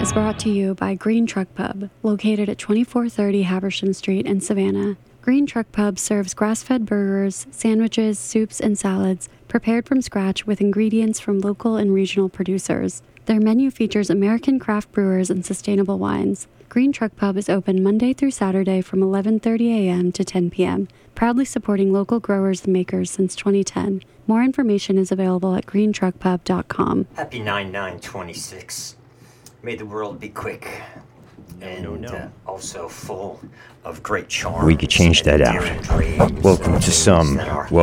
is brought to you by Green Truck Pub, located at 2430 Habersham Street in Savannah. Green Truck Pub serves grass-fed burgers, sandwiches, soups, and salads prepared from scratch with ingredients from local and regional producers. Their menu features American craft brewers and sustainable wines. Green Truck Pub is open Monday through Saturday from 11:30 a.m. to 10 p.m., proudly supporting local growers and makers since 2010. More information is available at greentruckpub.com. Happy 9/9/26. May the world be quick and also full of great charm. We could change that out. Welcome to some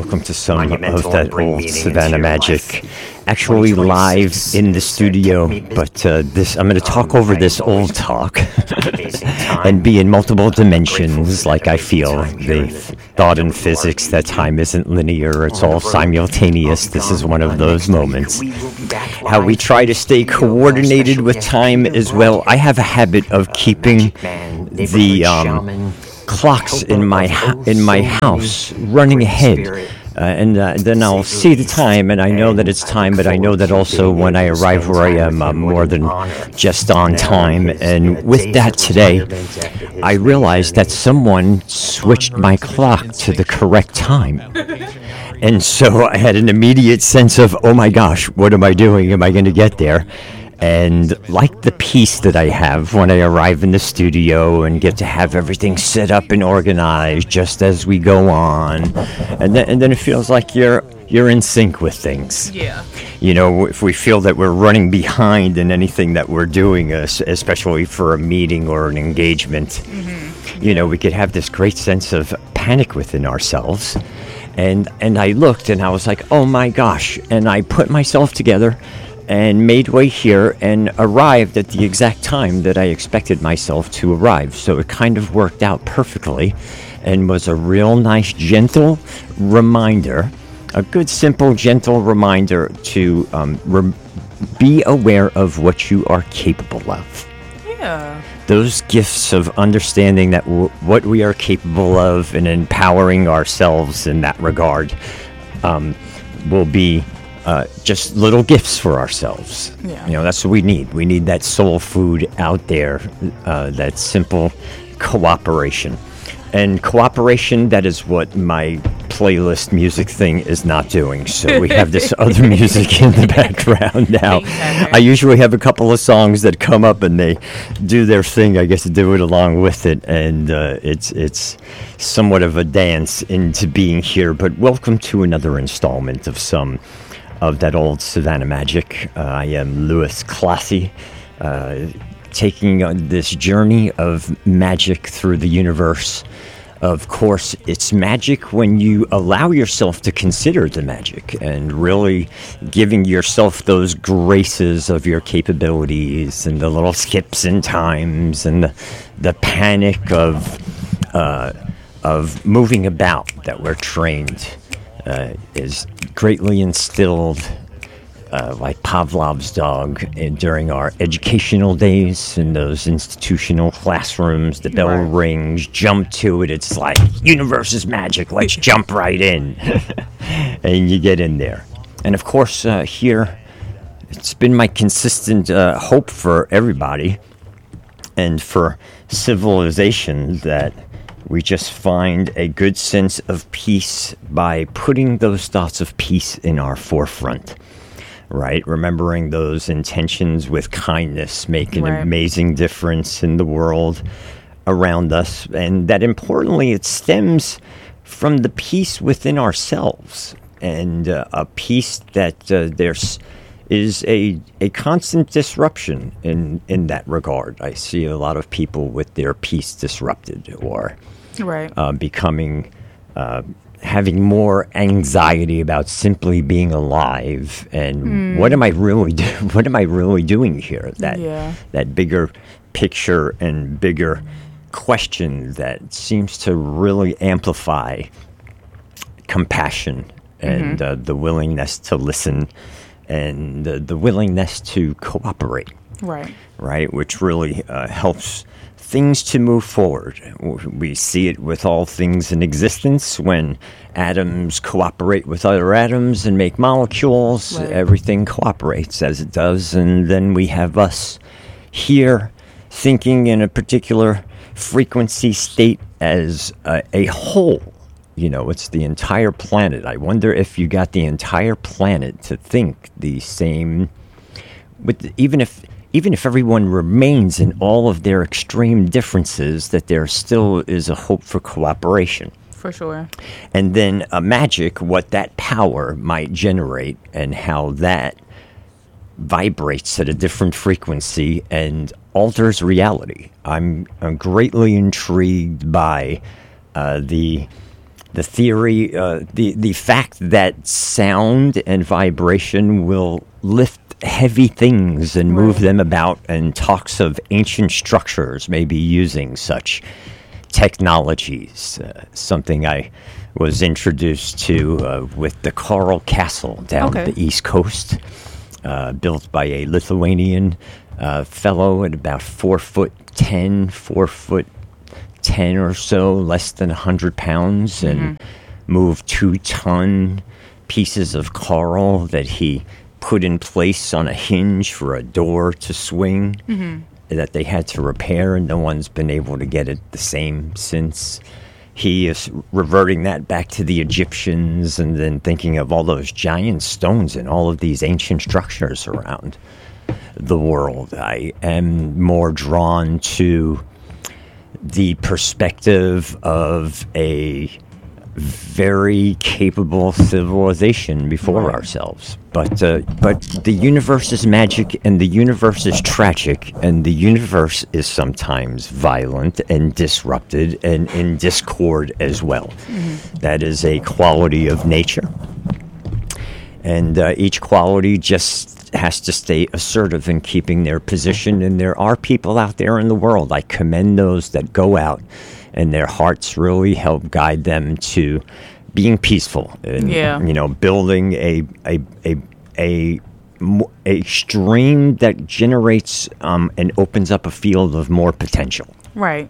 of that old Savannah magic. Actually live in the studio, but I'm going to talk over this old talk and be in multiple dimensions like I feel. The thought in physics that time isn't linear, it's all simultaneous. This is one of those moments. How we try to stay coordinated with time as well. I have a habit of keeping the clocks in my house running ahead. And then I'll see the time, and I know that it's time, but I know that also when I arrive where I am, I'm more than just on time. And with that today, I realized that someone switched my clock to the correct time. And so I had an immediate sense of, oh my gosh, what am I doing? Am I going to get there? And like the peace that I have when I arrive in the studio and get to have everything set up and organized just as we go on, and then it feels like you're in sync with things. Yeah. You know, if we feel that we're running behind in anything that we're doing, especially for a meeting or an engagement, you know, we could have this great sense of panic within ourselves. And I looked and I was like, oh my gosh, and I put myself together and made way here and arrived at the exact time that I expected myself to arrive. So it kind of worked out perfectly and was a real nice, gentle reminder, a good, simple, gentle reminder to be aware of what you are capable of. Yeah. Those gifts of understanding that what we are capable of and empowering ourselves in that regard will be just little gifts for ourselves. Yeah. You know, that's what we need. We need that soul food out there, that simple cooperation. And cooperation, that is what my playlist music thing is not doing. So we have this other music in the background now. I usually have a couple of songs that come up and they do their thing. I guess to do it along with it. And it's somewhat of a dance into being here. But welcome to another installment of that old Savannah magic. I am Louis Classy, taking on this journey of magic through the universe. Of course, it's magic when you allow yourself to consider the magic and really giving yourself those graces of your capabilities and the little skips in times and the panic of moving about that we're trained is greatly instilled, like Pavlov's dog, during our educational days in those institutional classrooms. The bell rings, jump to it. It's like, universe is magic. Let's jump right in. And you get in there. And of course, here, it's been my consistent hope for everybody and for civilization that we just find a good sense of peace by putting those thoughts of peace in our forefront, right? Remembering those intentions with kindness make an amazing difference in the world around us. And that importantly, it stems from the peace within ourselves and a peace that there's is a constant disruption in that regard. I see a lot of people with their peace disrupted or becoming, having more anxiety about simply being alive and what am I really doing here? That bigger picture and bigger question that seems to really amplify compassion and the willingness to listen and the willingness to cooperate. Right, which really helps things to move forward. We see it with all things in existence. When atoms cooperate with other atoms and make molecules, everything cooperates as it does. And then we have us here thinking in a particular frequency state as a whole. You know, it's the entire planet. I wonder if you got the entire planet to think the same, even if everyone remains in all of their extreme differences, that there still is a hope for cooperation. For sure. And then magic, what that power might generate and how that vibrates at a different frequency and alters reality. I'm greatly intrigued by the theory, the fact that sound and vibration will lift heavy things and move them about, and talks of ancient structures maybe using such technologies. Something I was introduced to with the Coral Castle down the East Coast, built by a Lithuanian fellow at about 4'10" or so, less than 100 pounds, and moved 2-ton pieces of coral that he put in place on a hinge for a door to swing that they had to repair, and no one's been able to get it the same since. He is reverting that back to the Egyptians, and then thinking of all those giant stones and all of these ancient structures around the world. I am more drawn to the perspective of a very capable civilization before ourselves. But the universe is magic, and the universe is tragic, and the universe is sometimes violent and disrupted and in discord as well. That is a quality of nature. And each quality just has to stay assertive in keeping their position. And there are people out there in the world, I commend those that go out and their hearts really help guide them to being peaceful and, you know, building a stream that generates and opens up a field of more potential. Right.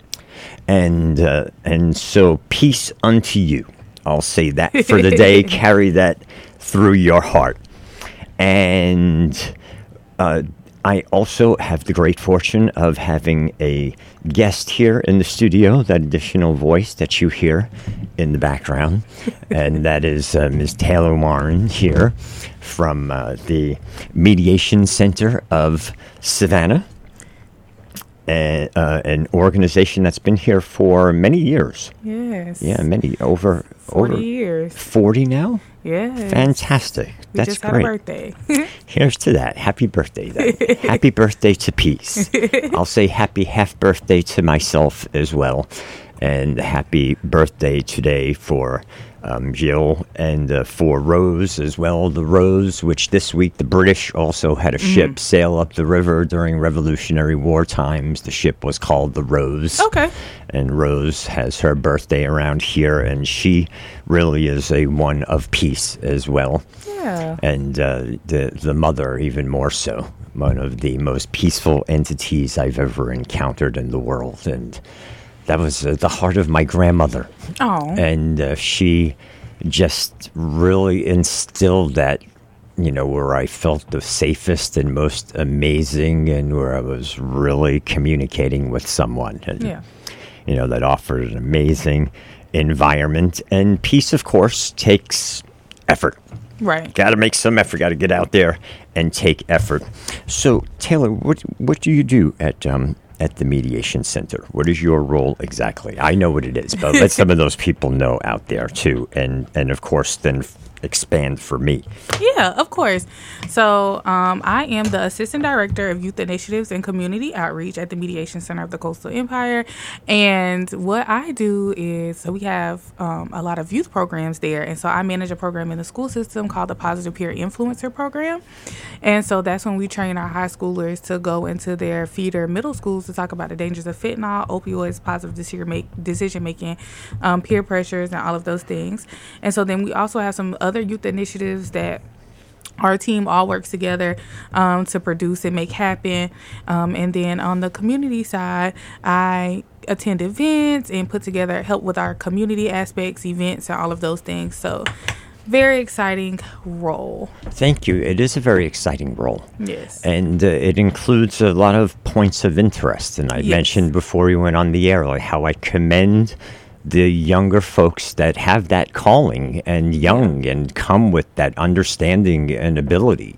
And so peace unto you. I'll say that for the day. Carry that through your heart. And I also have the great fortune of having a guest here in the studio, that additional voice that you hear in the background. And that is Ms. Taylor Warren here from the Mediation Center of Savannah, an organization that's been here for many years. Yes. Yeah, over 40 years. 40 now? Yes. Fantastic. That's just great. Had a birthday. Here's to that. Happy birthday, then. Happy birthday to peace. I'll say happy half birthday to myself as well. And happy birthday today for Jill and for Rose as well. The Rose, which this week the British also had a ship sail up the river during Revolutionary War times. The ship was called the Rose. Okay. And Rose has her birthday around here, and she really is a one of peace as well. Yeah. And the mother even more so. One of the most peaceful entities I've ever encountered in the world. And that was the heart of my grandmother. Oh. And she just really instilled that, you know, where I felt the safest and most amazing, and where I was really communicating with someone. And, you know, that offered an amazing environment. And peace, of course, takes effort. Right. Got to make some effort. Got to get out there and take effort. So, Taylor, what do you do at the Mediation Center? What is your role exactly? I know what it is, but let some of those people know out there too, and of course then expand for me. Yeah, of course. So I am the Assistant Director of Youth Initiatives and Community Outreach at the Mediation Center of the Coastal Empire. And what I do is, we have a lot of youth programs there. And so I manage a program in the school system called the Positive Peer Influencer Program. And so that's when we train our high schoolers to go into their feeder middle schools to talk about the dangers of fentanyl, opioids, positive decision-making, peer pressures, and all of those things. And so then we also have some other youth initiatives that our team all works together to produce and make happen. And then on the community side, I attend events and put together, help with our community aspects, events, and all of those things. So very exciting role. Thank you. It is a very exciting role. Yes. And it includes a lot of points of interest. And I mentioned before we went on the air, like how I commend the younger folks that have that calling and and come with that understanding and ability,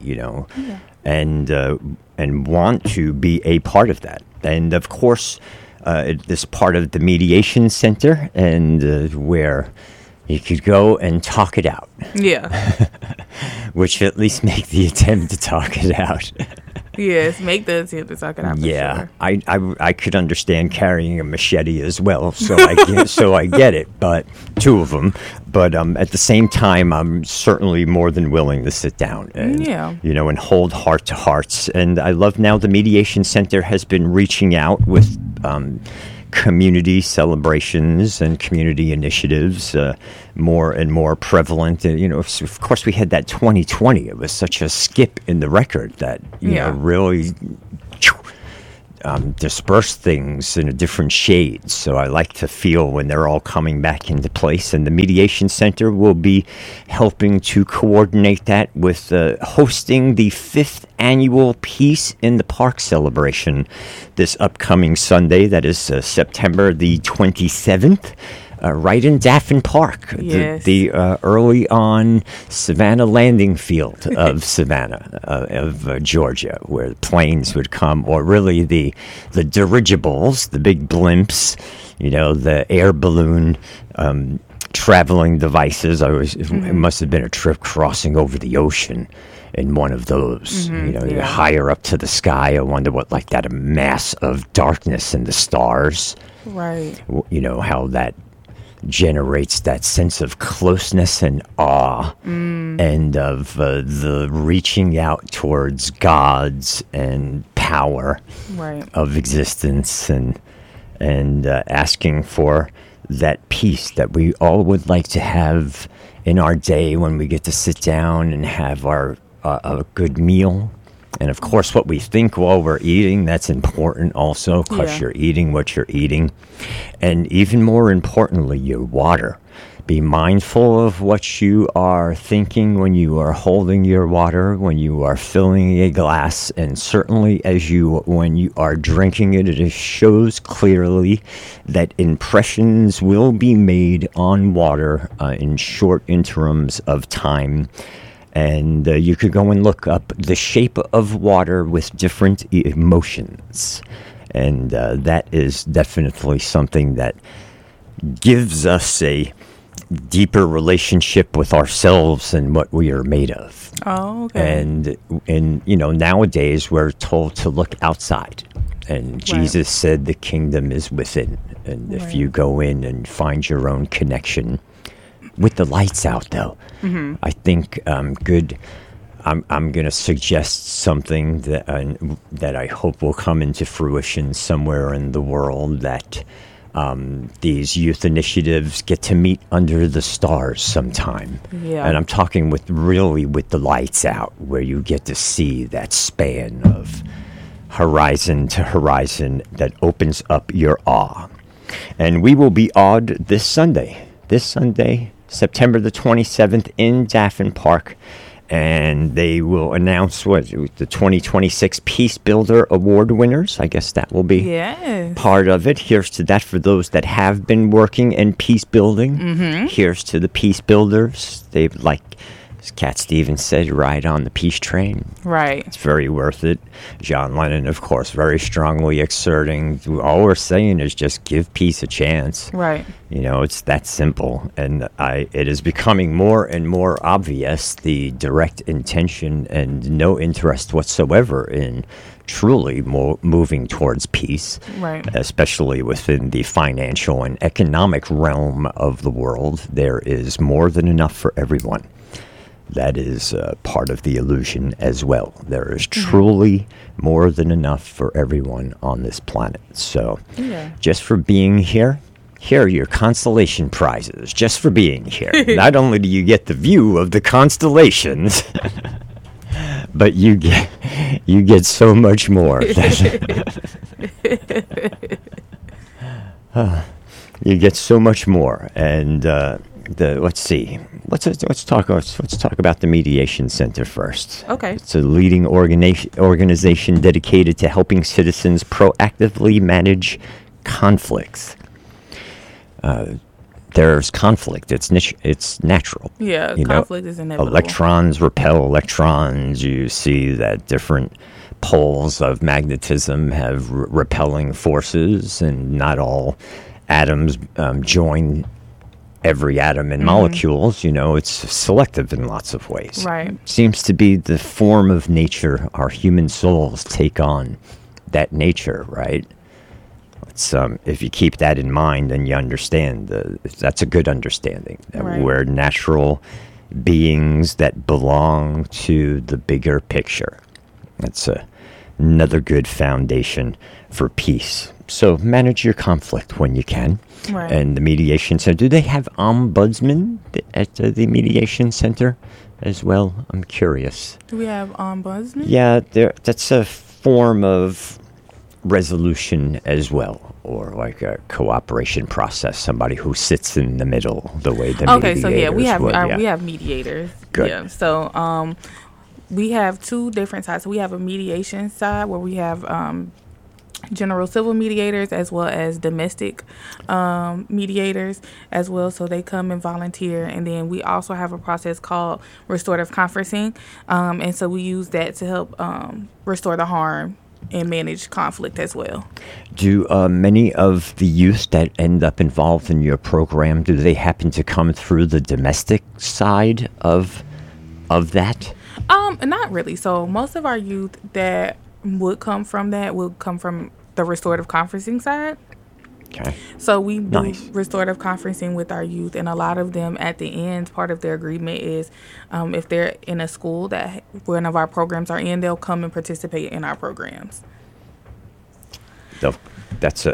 and want to be a part of that. And of course, this part of the mediation center, and where you could go and talk it out. Yeah. Which at least make the attempt to talk it out. Yes, make the attempt to talk it out. Yeah, sure. I could understand carrying a machete as well, so I get it. But two of them. But at the same time, I'm certainly more than willing to sit down and and hold heart to hearts. And I love now the Mediation Center has been reaching out with community celebrations and community initiatives more and more prevalent. And, of course, we had that 2020. It was such a skip in the record that, really disperse things in a different shade. So I like to feel when they're all coming back into place. And the Mediation Center will be helping to coordinate that with hosting the 5th annual Peace in the Park celebration this upcoming Sunday. That is September the 27th. Right in Daffin Park, the early on Savannah landing field of Savannah, of Georgia, where the planes would come, or really the dirigibles, the big blimps, the air balloon traveling devices. It must have been a trip crossing over the ocean in one of those. Higher up to the sky. I wonder what, like that mass of darkness in the stars. Right. How that generates that sense of closeness and awe, and of the reaching out towards gods and power of existence, and asking for that peace that we all would like to have in our day when we get to sit down and have our a good meal. And of course, what we think while we're eating, that's important also, because you're eating what you're eating. And even more importantly, your water. Be mindful of what you are thinking when you are holding your water, when you are filling a glass, and certainly when you are drinking it. It shows clearly that impressions will be made on water in short interims of time. And you could go and look up the shape of water with different emotions. And that is definitely something that gives us a deeper relationship with ourselves and what we are made of. Oh, okay. And nowadays we're told to look outside. And Jesus said the kingdom is within. And if you go in and find your own connection, with the lights out, though, I think I'm going to suggest something that I hope will come into fruition somewhere in the world, that these youth initiatives get to meet under the stars sometime. Yeah. And I'm talking with the lights out, where you get to see that span of horizon to horizon that opens up your awe. And we will be awed this Sunday, September the 27th in Daffin Park, and they will announce the 2026 Peace Builder Award winners. I guess that will be part of it. Here's to that for those that have been working in peace building. Here's to the peace builders. They've, like as Cat Stevens said, ride on the peace train. Right. It's very worth it. John Lennon, of course, very strongly exerting, all we're saying is just give peace a chance. Right. It's that simple. And it is becoming more and more obvious, the direct intention and no interest whatsoever in truly moving towards peace, right? Especially within the financial and economic realm of the world. There is more than enough for everyone. That is part of the illusion as well. There is truly more than enough for everyone on this planet. So just for being here are your constellation prizes. Just for being here. Not only do you get the view of the constellations, but you get so much more. You get so much more. And let's see. let's talk about the Mediation Center first. Okay. It's a leading organization dedicated to helping citizens proactively manage conflicts. There's conflict. It's natural. Yeah, conflict is inevitable. Electrons repel electrons. You see that different poles of magnetism have repelling forces, and not all atoms join every atom in molecules. It's selective in lots of ways. Right. Seems to be the form of nature. Our human souls take on that nature, right? If you keep that in mind, then you understand that's a good understanding. That Right. We're natural beings that belong to the bigger picture. That's another good foundation for peace. So manage your conflict when you can. Right. And the Mediation Center, do they have ombudsman at the Mediation Center as well? I'm curious. Do we have ombudsman? Yeah, that's a form of resolution as well, or like a cooperation process, somebody who sits in the middle, the way the Okay, so yeah, we have would, we have mediators. Good. Yeah. So we have two different sides. So we have a mediation side where we have general civil mediators as well as domestic mediators as well. So they come and volunteer. And then we also have a process called restorative conferencing. And so we use that to help restore the harm and manage conflict as well. Do many of the youth that end up involved in your program, do they happen to come through the domestic side of that? Not really. So most of our youth that would come from the restorative conferencing side. Okay. So we do Nice. restorative conferencing with our youth, and a lot of them at the end, part of their agreement is if they're in a school that one of our programs are in, they'll come and participate in our programs. That's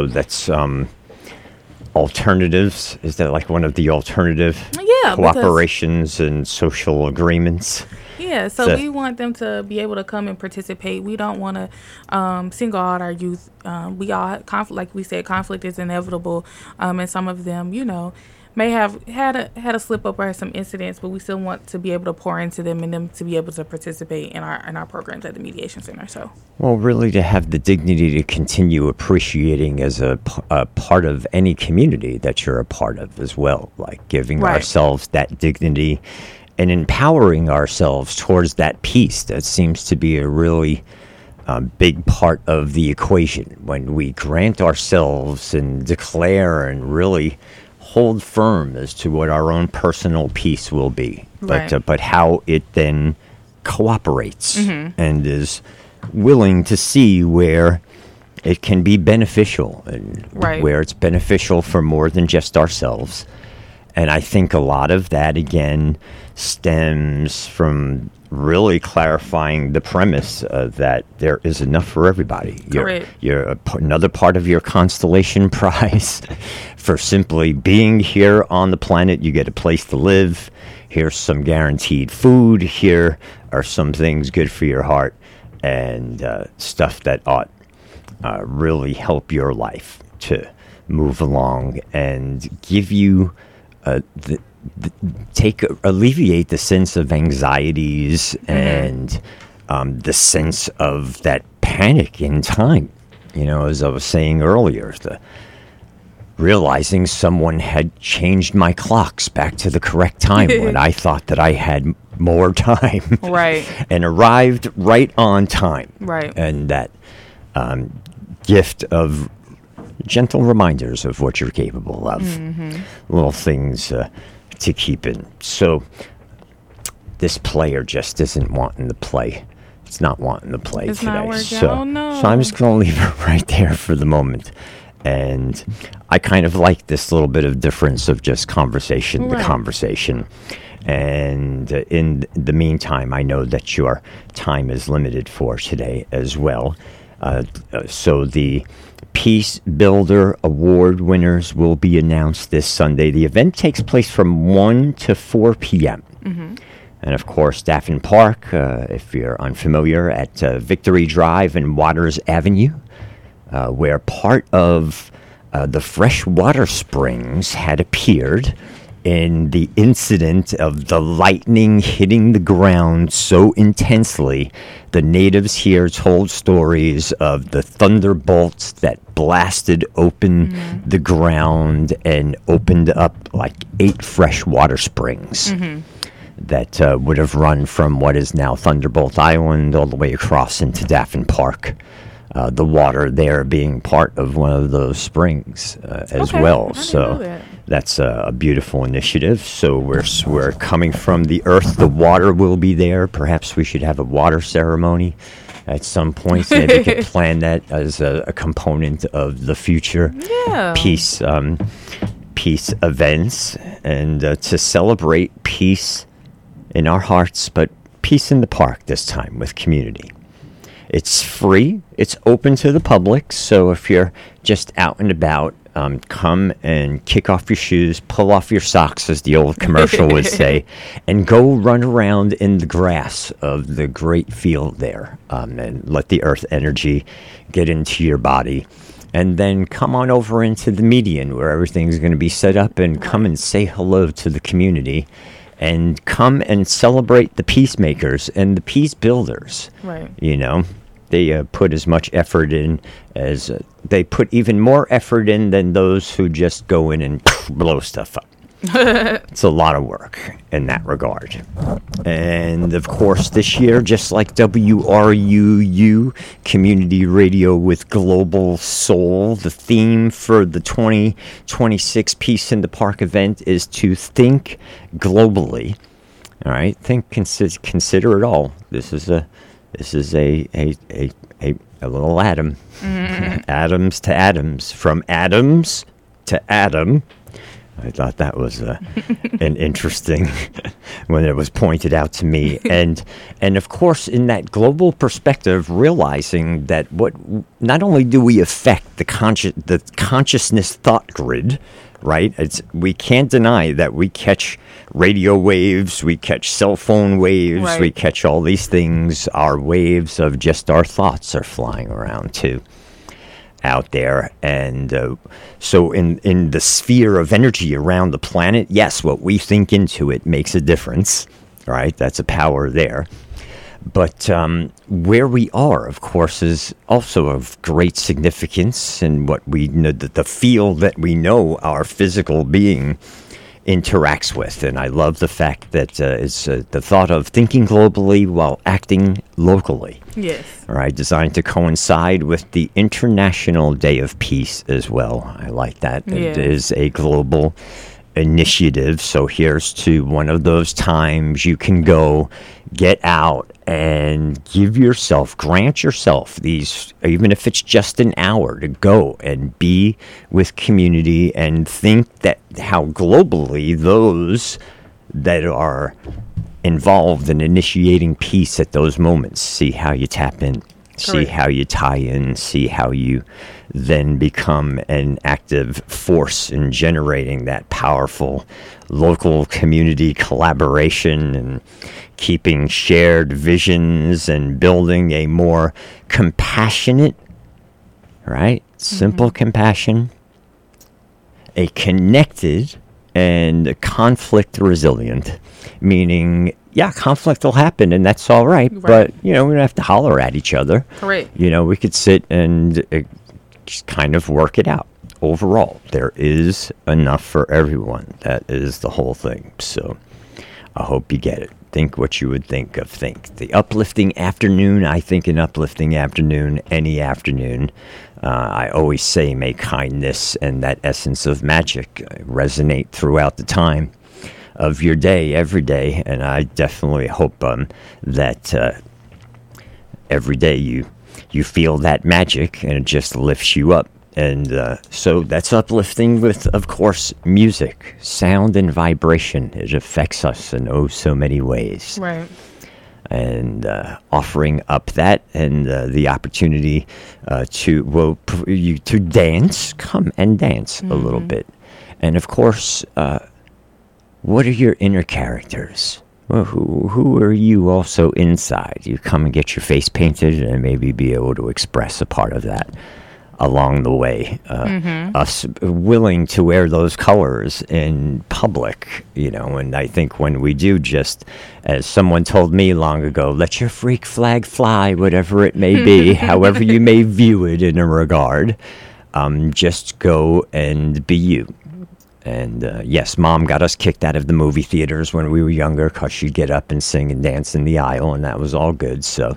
alternatives. Is that like one of the alternative cooperations and social agreements? Yeah, so we want them to be able to come and participate. We don't want to single out our youth. We all conflict, like we said, conflict is inevitable, and some of them, may have had a slip up or some incidents, but we still want to be able to pour into them and them to be able to participate in our programs at the Mediation Center. So, well, really, to have the dignity to continue appreciating as a part of any community that you're a part of as well, like giving ourselves that dignity and empowering ourselves towards that peace. That seems to be a really big part of the equation when we grant ourselves and declare and really hold firm as to what our own personal peace will be, but how it then cooperates and is willing to see where it can be beneficial and where it's beneficial for more than just ourselves. And I think a lot of that, again, stems from really clarifying the premise that there is enough for everybody. You're another part of your constellation prize for simply being here on the planet. You get a place to live. Here's some guaranteed food. Here are some things good for your heart and stuff that ought really help your life to move along and give you alleviate the sense of anxieties and the sense of that panic in time. As I was saying earlier, realizing someone had changed my clocks back to the correct time when I thought that I had more time. And arrived right on time. And that gift of gentle reminders of what you're capable of. Little things to keep in. So this player just isn't wanting to play. It's not wanting to play it's today. Not working. Oh, no. So I'm just going to leave it right there for the moment. And I kind of like this little bit of difference of just conversation to conversation. And in the meantime, I know that your time is limited for today as well. So the Peace Builder Award winners will be announced this Sunday. The event takes place from 1 to 4 p.m. And, of course, Daffin Park, if you're unfamiliar, at Victory Drive and Waters Avenue, where part of the freshwater springs had appeared in the incident of the lightning hitting the ground so intensely, the natives here told stories of the thunderbolts that blasted open the ground and opened up like 8 freshwater springs that would have run from what is now Thunderbolt Island all the way across into Daffin Park. The water there being part of one of those springs as well. So that's a beautiful initiative. So we're coming from the earth. The water will be there. Perhaps we should have a water ceremony at some point. Maybe we could plan that as a component of the future peace events, and to celebrate peace in our hearts, but peace in the park this time with community. It's free. It's open to the public. So if you're just out and about, come and kick off your shoes, pull off your socks, as the old commercial would say, and go run around in the grass of the great field there, and let the earth energy get into your body. And then come on over into the median where everything's going to be set up, and come and say hello to the community. And come and celebrate the peacemakers and the peace builders. Right. You know, they put as much effort in as they put even more effort in than those who just go in and blow stuff up. It's a lot of work in that regard. And of course, this year, just like WRUU, Community Radio with Global Soul, the theme for the 2026 Peace in the Park event is to think globally. All right, consider it all. This is a little atom, atoms to atoms, from atoms to atom. I thought that was an interesting when it was pointed out to me. And of course, in that global perspective, realizing that not only do we affect the consciousness thought grid, right? We can't deny that we catch radio waves, we catch cell phone waves, we catch all these things. Our waves of just our thoughts are flying around too out there. And so in the sphere of energy around the planet, yes, what we think into it makes a difference, right? That's a power there. But where we are, of course, is also of great significance, and what we know, the field that we know our physical being interacts with. And I love the fact that it's the thought of thinking globally while acting locally. Yes. All right, designed to coincide with the International Day of Peace as well. I like that. Yes. It is a global initiative. So here's to one of those times you can go, get out, and grant yourself these, even if it's just an hour, to go and be with community and think that how globally those that are involved in initiating peace at those moments, see how you tap in, see how you tie in, see how you then become an active force in generating that powerful local community collaboration and keeping shared visions and building a more compassionate, right? Simple compassion, a connected and conflict resilient, meaning, yeah, conflict will happen and that's all right. But, we don't have to holler at each other. Correct. We could sit and just kind of work it out. Overall, there is enough for everyone. That is the whole thing. So I hope you get it. Think what you would think of think. The uplifting afternoon, I think an uplifting afternoon, any afternoon. I always say may kindness and that essence of magic resonate throughout the time of your day, every day. And I definitely hope that every day you feel that magic and it just lifts you up. And so that's uplifting with, of course, music, sound and vibration. It affects us in so many ways. Right. And offering up that and the opportunity to dance, come and dance a little bit. And of course, what are your inner characters? Well, who are you also inside? You come and get your face painted and maybe be able to express a part of that along the way. Us willing to wear those colors in public, and I think when we do, just as someone told me long ago, let your freak flag fly, whatever it may be, however you may view it in a regard, just go and be you. And yes, Mom got us kicked out of the movie theaters when we were younger because she'd get up and sing and dance in the aisle, and that was all good. So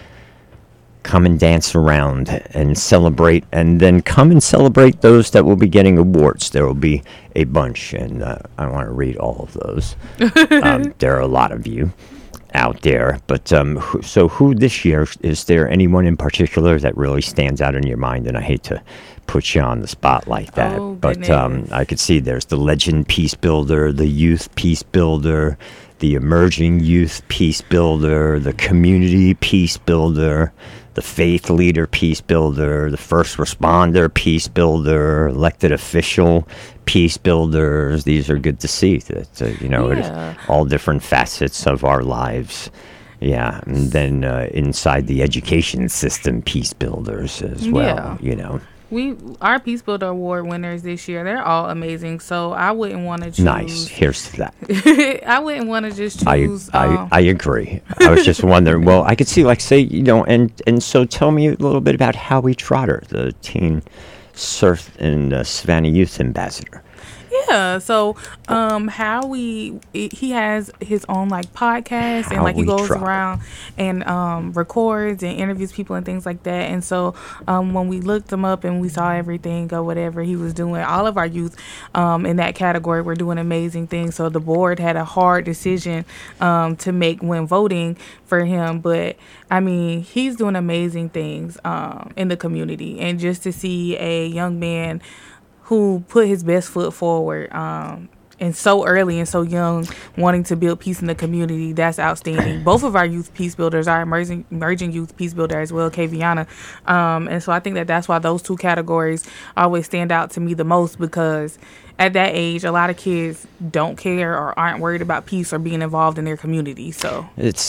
come and dance around and celebrate, and then come and celebrate those that will be getting awards. There will be a bunch, and I want to read all of those. There are a lot of you out there, but so who this year, is there anyone in particular that really stands out in your mind? And I hate to put you on the spot like that, but I could see there's the Legend Peace Builder, the Youth Peace Builder, the Emerging Youth Peace Builder, the Community Peace Builder, the Faith Leader Peace Builder, the First Responder Peace Builder, Elected Official Peace Builders. These are good to see that, it's all different facets of our lives. Yeah, and then inside the education system, Peace Builders as well, Our Peace Builder Award winners this year, they're all amazing. So I wouldn't want to choose. Nice. Here's to that. I wouldn't want to just choose. I agree. I was just wondering. Well, I could see, and so tell me a little bit about Howie Trotter, the teen surf and Savannah Youth Ambassador. Yeah, so Howie, he has his own podcast, and he goes around and records and interviews people and things like that. And so when we looked him up and we saw everything or whatever he was doing, all of our youth in that category were doing amazing things. So the board had a hard decision to make when voting for him, but I mean, he's doing amazing things in the community, and just to see a young man who put his best foot forward and so early and so young, wanting to build peace in the community, that's outstanding. Both of our youth peace builders are emerging youth peace builder as well, Kaviana. And so I think that's why those two categories always stand out to me the most, because at that age, a lot of kids don't care or aren't worried about peace or being involved in their community. So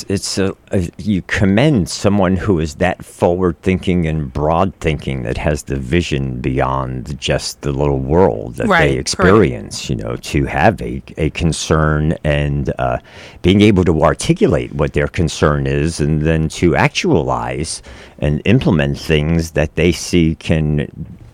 you commend someone who is that forward thinking and broad thinking, that has the vision beyond just the little world that they experience. Correct. To have a concern and being able to articulate what their concern is, and then to actualize and implement things that they see can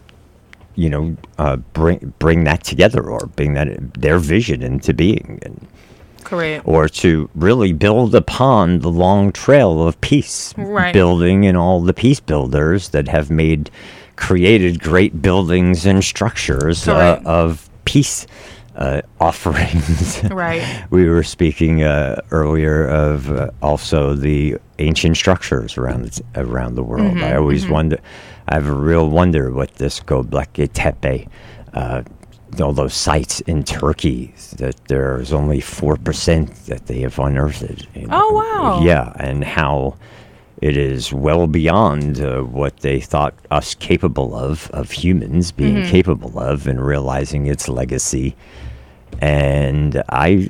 bring that together, or bring their vision into being. And correct. Or to really build upon the long trail of peace building and all the peace builders that have created great buildings and structures of peace offerings. Right. We were speaking earlier of also the ancient structures around the world. I always wonder. I have a real wonder what this Göbekli Tepe, all those sites in Turkey, that there's only 4% that they have unearthed. Oh, wow. Yeah, and how it is well beyond what they thought us capable of humans being capable of, and realizing its legacy. And I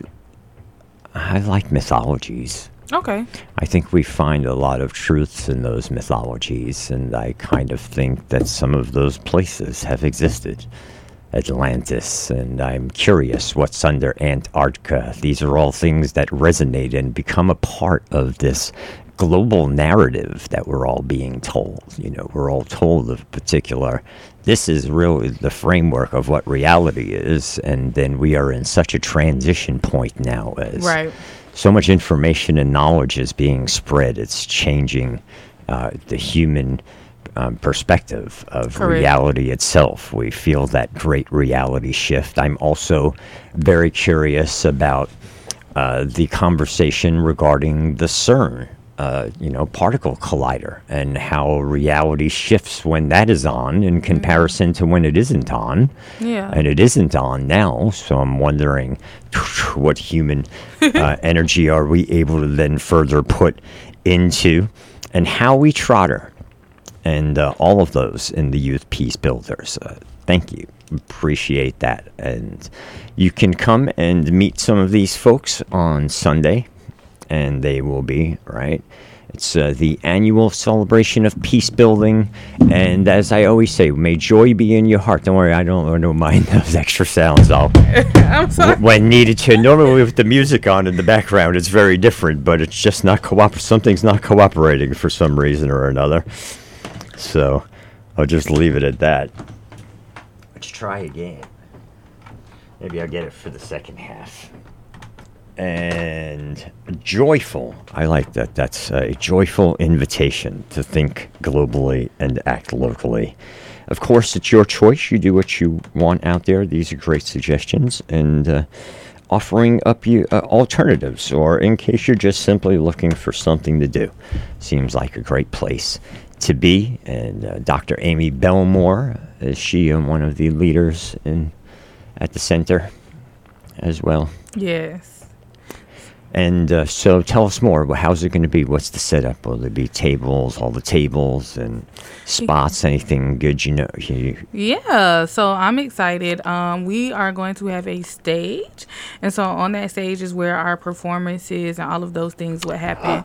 like mythologies. Okay. I think we find a lot of truths in those mythologies, and I kind of think that some of those places have existed. Atlantis, and I'm curious what's under Antarctica. These are all things that resonate and become a part of this global narrative that we're all being told. We're all told of particular, this is really the framework of what reality is, and then we are in such a transition point now as so much information and knowledge is being spread. It's changing the human perspective of reality itself. We feel that great reality shift. I'm also very curious about the conversation regarding the CERN, particle collider, and how reality shifts when that is on in comparison to when it isn't on. Yeah. And it isn't on now, so I'm wondering what human energy are we able to then further put into, and Howie Trotter, and all of those in the Youth Peace Builders. Thank you. Appreciate that. And you can come and meet some of these folks on Sunday, and they will be, It's the annual celebration of peace building, and as I always say, may joy be in your heart. Don't worry, I don't mind those extra sounds. I'm sorry. When needed to. Normally with the music on in the background, it's very different, but it's just not something's not cooperating for some reason or another. So I'll just leave it at that. Let's try again. Maybe I'll get it for the second half. And joyful. I like that. That's a joyful invitation to think globally and act locally. Of course, it's your choice. You do what you want out there. These are great suggestions. And offering up you alternatives, or in case you're just simply looking for something to do. Seems like a great place to be. And Dr. Amy Belmore, is she one of the leaders at the center as well? Yes. And so tell us more. How's it going to be? What's the setup? Will there be tables, all the tables and spots, anything good Yeah, so I'm excited. We are going to have a stage. And so on that stage is where our performances and all of those things would happen.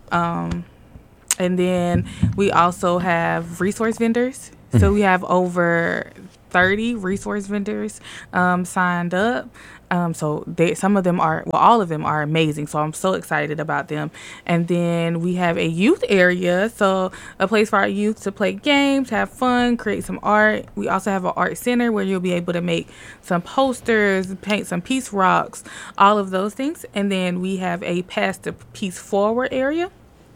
And then we also have resource vendors. So we have over 30 resource vendors signed up. So some of them all of them are amazing. So I'm so excited about them. And then we have a youth area. So a place for our youth to play games, have fun, create some art. We also have an art center where you'll be able to make some posters, paint some peace rocks, all of those things. And then we have a Pass the Peace Forward area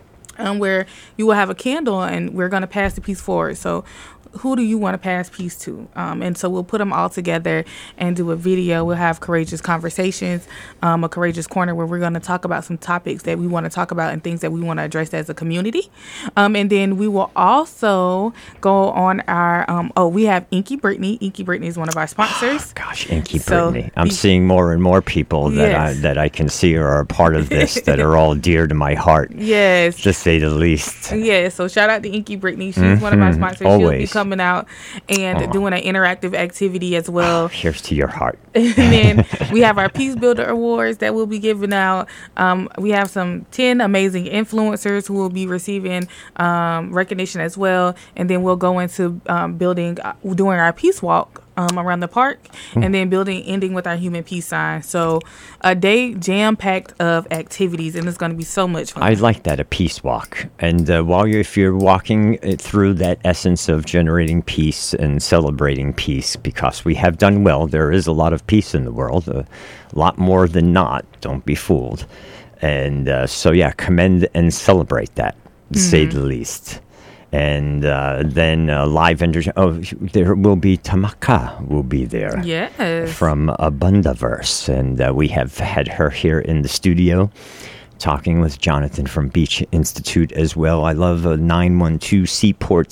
where you will have a candle and we're going to pass the peace forward. So who do you want to pass peace to? And so we'll put them all together and do a video. We'll have Courageous Conversations, a Courageous Corner, where we're going to talk about some topics that we want to talk about and things that we want to address as a community. And then we will also go on our, we have Inky Brittany. Inky Brittany is one of our sponsors. Oh, gosh, Inky Brittany. I'm seeing more and more people that I can see are a part of this that are all dear to my heart. Yes. To say the least. Yes. So shout out to Inky Brittany. She's one of our sponsors. Always. She'll be coming out and doing an interactive activity as well. Here's to your heart. And then we have our Peace Builder Awards that we'll be giving out. We have some 10 amazing influencers who will be receiving recognition as well. And then we'll go into doing our peace walk around the park, and then ending with our human peace sign. So a day jam-packed of activities, and it's going to be so much fun. I like that, a peace walk. And if you're walking through that essence of generating peace and celebrating peace, because we have done well, there is a lot of peace in the world, a lot more than not, don't be fooled. And commend and celebrate that, to say the least. And then live vendors. Oh, there will be Tamaka will be there. Yes. From Abundaverse. And we have had her here in the studio talking with Jonathan from Beach Institute as well. I love 912 Seaport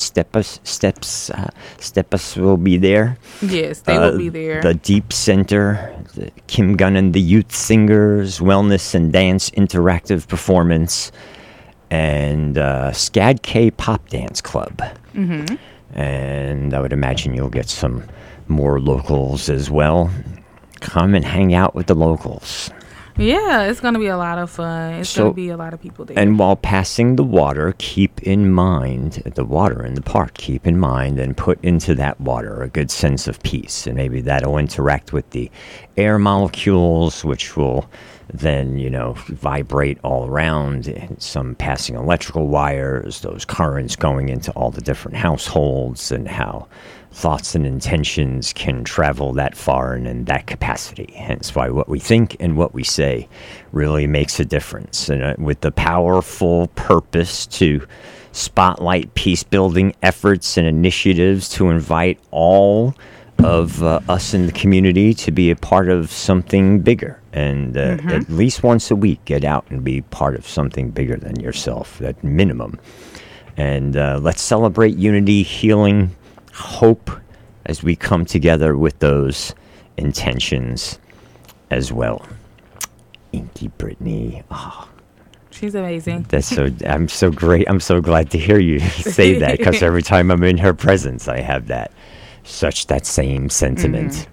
Stepas will be there. Yes, they will be there. The Deep Center, Kim Gunnan, the Youth Singers, Wellness and Dance Interactive Performance, and SCAD K Pop Dance Club. Mm-hmm. And I would imagine you'll get some more locals as well. Come and hang out with the locals. Yeah, it's going to be a lot of fun. It's going to be a lot of people there. And while passing the water, keep in mind, the water in the park, keep in mind and put into that water a good sense of peace. And maybe that'll interact with the air molecules, which will then, vibrate all around, and some passing electrical wires, those currents going into all the different households, and how thoughts and intentions can travel that far and in that capacity. Hence why what we think and what we say really makes a difference. And with the powerful purpose to spotlight peace-building efforts and initiatives to invite all of us in the community to be a part of something bigger. And at least once a week, get out and be part of something bigger than yourself, at minimum. And let's celebrate unity, healing, hope as we come together with those intentions as well. Inky Brittany. Oh. She's amazing. I'm so great. I'm so glad to hear you say that, because every time I'm in her presence, I have that same sentiment. Mm-hmm.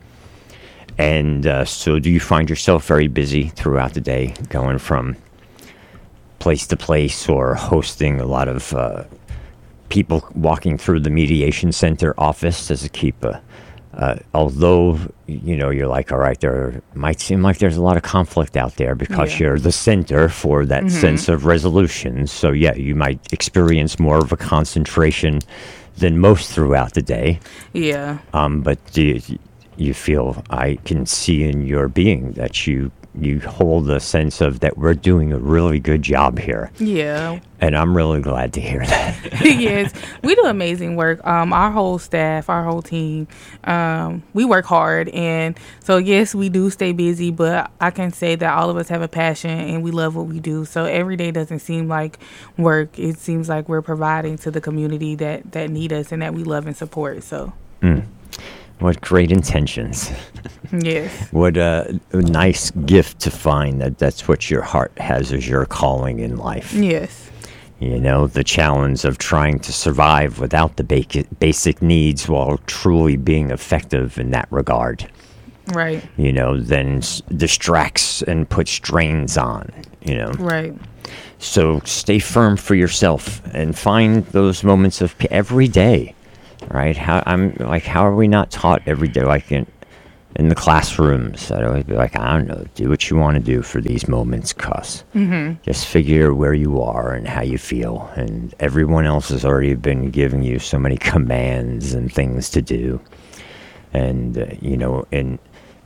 And so do you find yourself very busy throughout the day, going from place to place or hosting a lot of people walking through the mediation center office to keep although, you're like, all right, there might seem like there's a lot of conflict out there because you're the center for that sense of resolution. So, yeah, you might experience more of a concentration than most throughout the day. Yeah. But do you feel, I can see in your being that you hold a sense of that we're doing a really good job here. Yeah. And I'm really glad to hear that. Yes, we do amazing work. Our whole staff, our whole team, we work hard. And so, yes, we do stay busy, but I can say that all of us have a passion and we love what we do. So every day doesn't seem like work. It seems like we're providing to the community that need us and that we love and support. So. What great intentions. Yes. What a nice gift to find that's what your heart has as your calling in life. Yes. The challenge of trying to survive without the basic needs while truly being effective in that regard. Right. Then distracts and puts strains on, Right. So stay firm for yourself and find those moments of every day. Right? How are we not taught every day, like in the classrooms? I'd always be like, I don't know, do what you want to do for these moments, cuz. Just figure where you are and how you feel. And everyone else has already been giving you so many commands and things to do. And, and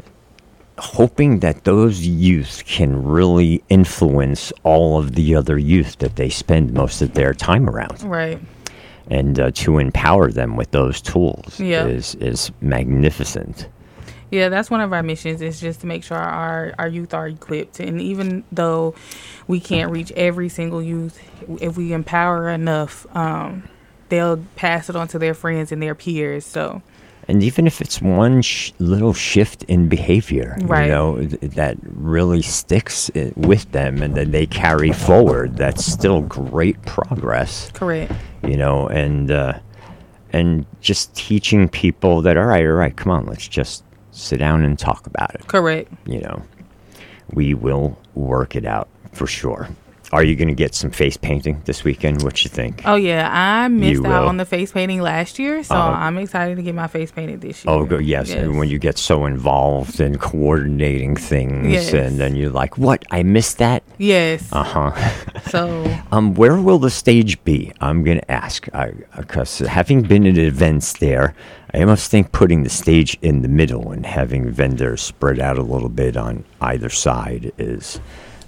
hoping that those youth can really influence all of the other youth that they spend most of their time around. Right. And to empower them with those tools is magnificent. Yeah, that's one of our missions, is just to make sure our youth are equipped. And even though we can't reach every single youth, if we empower enough, they'll pass it on to their friends and their peers. So. And even if it's one little shift in behavior, right. That really sticks with them and then they carry forward, that's still great progress. Correct. And just teaching people that, all right, come on, let's just sit down and talk about it. Correct. We will work it out for sure. Are you going to get some face painting this weekend? What you think? Oh, yeah. I missed out on the face painting last year, so I'm excited to get my face painted this year. Oh, yes. And when you get so involved in coordinating things, and then you're like, what? I missed that? Yes. So. Where will the stage be? I'm going to ask. Because having been at events there, I almost think putting the stage in the middle and having vendors spread out a little bit on either side is...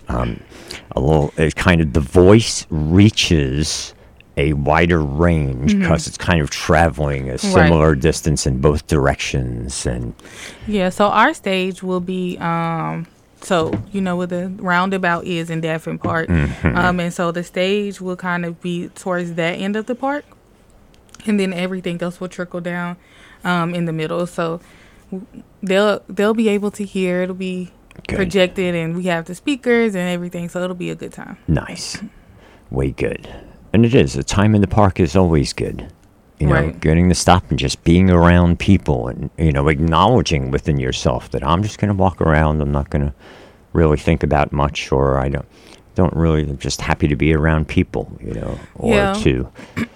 kind of the voice reaches a wider range because it's kind of traveling a similar distance in both directions. And so our stage will be where the roundabout is in Daffin Park, and so the stage will kind of be towards that end of the park, and then everything else will trickle down in the middle. So they'll be able to hear. It'll be projected, and we have the speakers and everything, so it'll be a good time. Nice. Way good. And it is. The time in the park is always good. Getting to stop and just being around people and, acknowledging within yourself that I'm just going to walk around. I'm not going to really think about much, or I don't really, I'm just happy to be around people, or to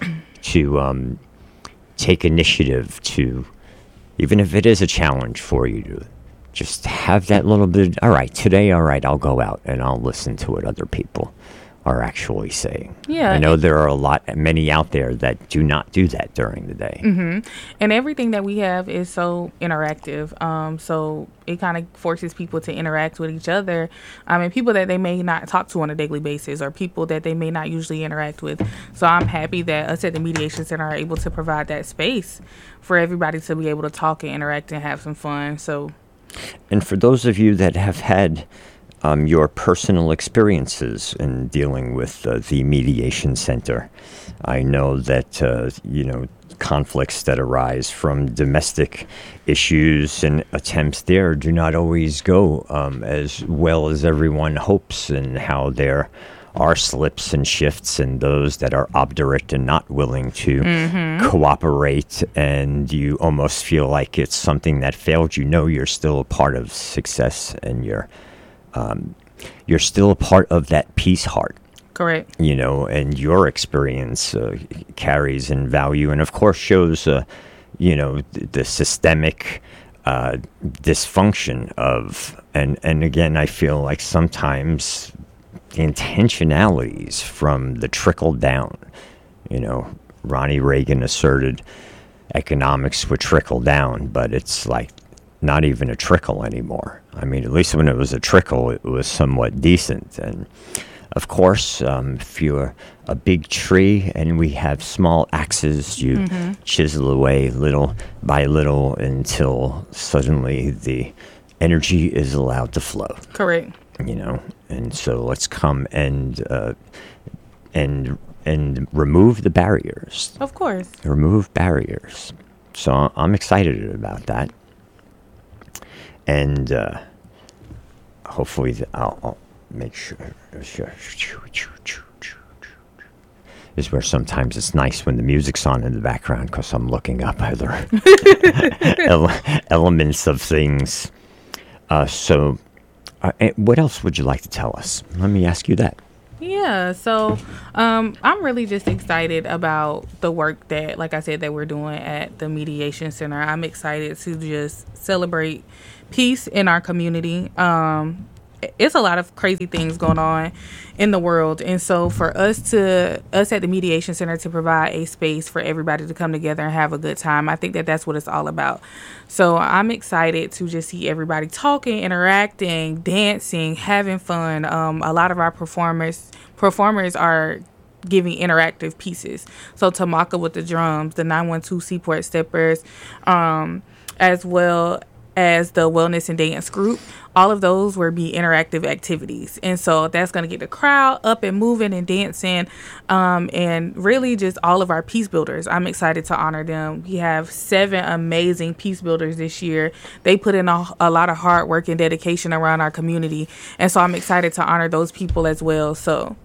take initiative to, even if it is a challenge for you to just have that little bit, all right, I'll go out and I'll listen to what other people are actually saying. Yeah. I know there are many out there that do not do that during the day. And everything that we have is so interactive. So it kind of forces people to interact with each other. And people that they may not talk to on a daily basis, or people that they may not usually interact with. So I'm happy that us at the Mediation Center are able to provide that space for everybody to be able to talk and interact and have some fun. So. And for those of you that have had your personal experiences in dealing with the Mediation Center, I know that, conflicts that arise from domestic issues and attempts there do not always go as well as everyone hopes, and how there are slips and shifts and those that are obdurate and not willing to cooperate, and you almost feel like it's something that failed. You're still a part of success, and you're still a part of that peace heart Correct. You know, and your experience carries in value, and of course shows, you know, the systemic dysfunction of, and again, I feel like sometimes the intentionalities from the trickle down. You know, Ronnie Reagan asserted economics would trickle down, but it's like not even a trickle anymore. I mean, at least when it was a trickle, it was somewhat decent. And of course, if you're a big tree and we have small axes, you chisel away little by little until suddenly the energy is allowed to flow. Correct. You know, and so let's come and remove the barriers. Of course. Remove barriers. So I'm excited about that. And hopefully I'll make sure. This is where sometimes it's nice when the music's on in the background because I'm looking up other elements of things. So what else would you like to tell us? Let me ask you that. Yeah, so I'm really just excited about the work that, like I said, that we're doing at the Mediation Center. I'm excited to just celebrate peace in our community. It's a lot of crazy things going on in the world, and so for us at the Mediation Center to provide a space for everybody to come together and have a good time, I think that that's what it's all about. So I'm excited to just see everybody talking, interacting, dancing, having fun. A lot of our performers are giving interactive pieces. So Tamaka with the drums, the 912 Seaport Steppers, as well as the Wellness and Dance Group. All of those will be interactive activities. And so that's going to get the crowd up and moving and dancing. And really just all of our peace builders. I'm excited to honor them. We have 7 amazing peace builders this year. They put in a lot of hard work and dedication around our community. And so I'm excited to honor those people as well. So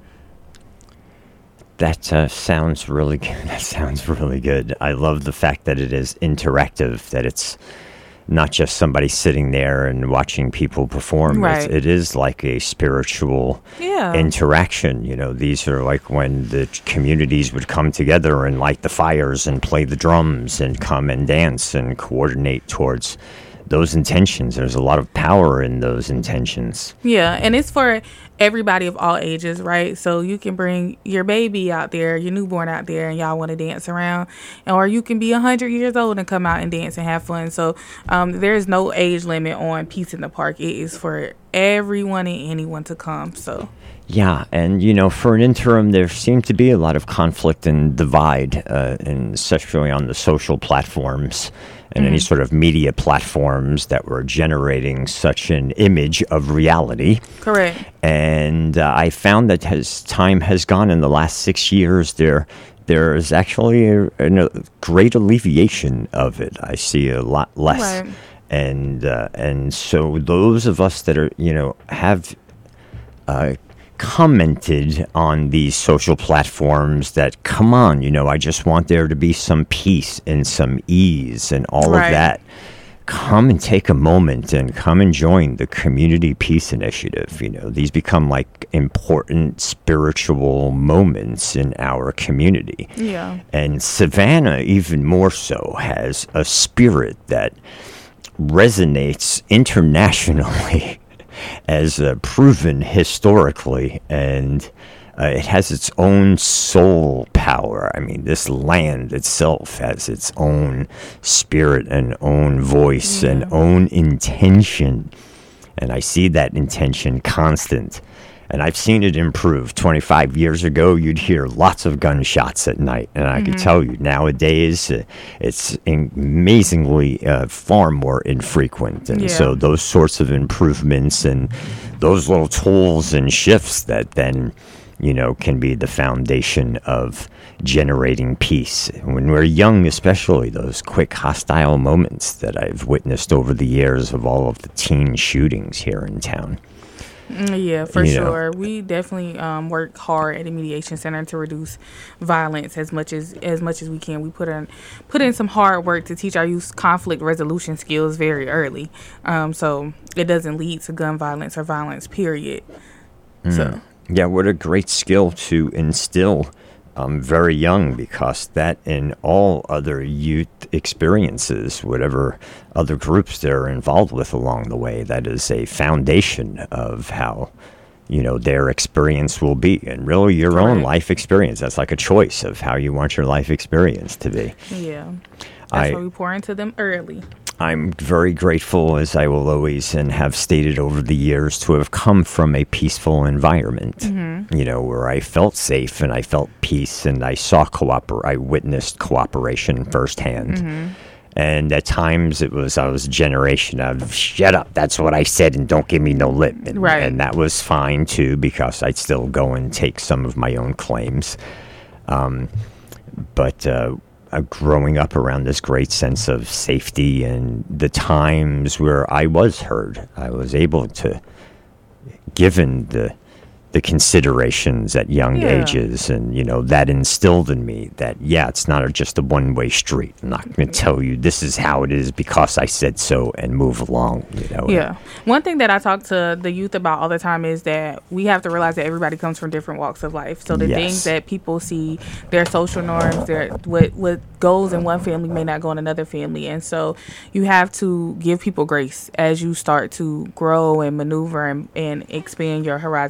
that sounds really good. That sounds really good. I love the fact that it is interactive, that it's not just somebody sitting there and watching people perform. Right. It is like a spiritual interaction. You know, these are like when the communities would come together and light the fires and play the drums and come and dance and coordinate towards those intentions. There's a lot of power in those intentions. Yeah, and it's for everybody of all ages, right? So you can bring your baby out there, your newborn out there, and y'all want to dance around. Or you can be 100 years old and come out and dance and have fun. So there's no age limit on Peace in the Park. It is for everyone and anyone to come. So yeah, and you know, for an interim, there seemed to be a lot of conflict and divide, and especially on the social platforms and any sort of media platforms that were generating such an image of reality. Correct. And I found that as time has gone in the last 6 years, there is actually a great alleviation of it. I see a lot less. Right. And so those of us that are, you know, have commented on these social platforms that, come on, you know, I just want there to be some peace and some ease and all of that. Come and take a moment and come and join the Community Peace Initiative. You know, these become like important spiritual moments in our community. Yeah. And Savannah, even more so, has a spirit that resonates internationally as proven historically, and it has its own soul power. I mean, this land itself has its own spirit and own voice and own intention, and I see that intention constant. And I've seen it improve. 25 years ago, you'd hear lots of gunshots at night. And I can tell you, nowadays, it's amazingly far more infrequent. And so those sorts of improvements and those little tools and shifts that then, you know, can be the foundation of generating peace. When we're young, especially, those quick hostile moments that I've witnessed over the years of all of the teen shootings here in town. Yeah, for sure. We definitely work hard at the Mediation Center to reduce violence as much as we can. We put in some hard work to teach our youth conflict resolution skills very early, so it doesn't lead to gun violence or violence, period. So Yeah, what a great skill to instill very young, because that in all other youth experiences, whatever other groups they're involved with along the way, that is a foundation of how, their experience will be. And really your own life experience. That's like a choice of how you want your life experience to be. Yeah. That's why we pour into them early. I'm very grateful, as I will always and have stated over the years, to have come from a peaceful environment, where I felt safe and I felt peace, and I saw I witnessed cooperation firsthand. And at times I was a generation of shut up, that's what I said, and don't give me no lip. And that was fine too, because I'd still go and take some of my own claims. But growing up around this great sense of safety, and the times where I was heard, I was able to, given the considerations at young ages, and that instilled in me that it's not just a one-way street. I'm not going to tell you this is how it is because I said so and move along. One thing that I talk to the youth about all the time is that we have to realize that everybody comes from different walks of life. So the things that people see, their social norms, what goes in one family may not go in another family, and so you have to give people grace as you start to grow and maneuver and expand your horizon.